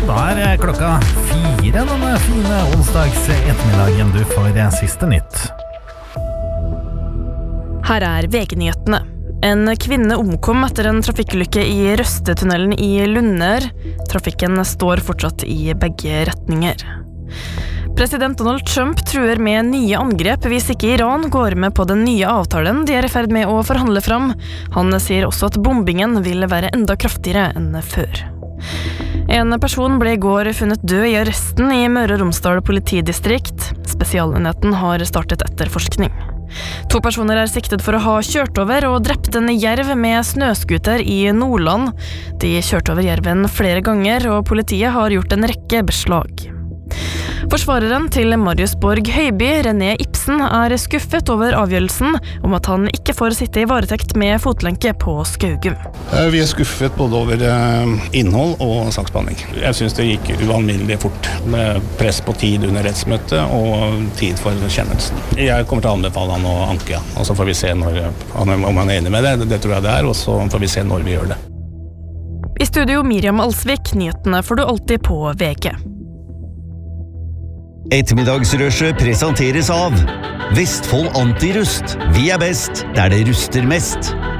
Da klokka 4 denne fine onsdags ettermiddagen du får siste nytt. Her VG-nyhetene. En kvinne omkom etter en trafikkulykke i Røstetunnelen i Lunner. Trafikken står fortsatt i begge retninger. President Donald Trump truer med nye angrep hvis ikke Iran går med på den nye avtalen de i ferd med å forhandle fram. Han sier også at bombingen vil være enda kraftigere enn før. En person ble i går funnet død i arresten i Møre og Romsdal politidistrikt. Spesialenheten har startet etterforskning. 2 personer siktet for å ha kjørt over og drept en jerv med snøskuter i Nordland. De kjørte over jerven flere ganger, og politiet har gjort en rekke beslag. Forsvareren til Marius Borg Høiby, René Ibsen, skuffet over avgjørelsen om at han ikke får sitte i varetekt med fotlenke på Skaugum. Vi skuffet både over innhold og saksbehandling. Jeg synes det gikk ualminnelig fort, med press på tid under rettsmøtet og tid for kjennelsen. Jeg kommer til å anbefale han å anke, og så får vi se om han enig med det. Det tror jeg det og så får vi se når vi gjør det. I studio Miriam Alsvik, nyhetene får du alltid på VG. Ettermiddagsrushet presenteres av Vestfold Antirust. Vi best der det ruster mest.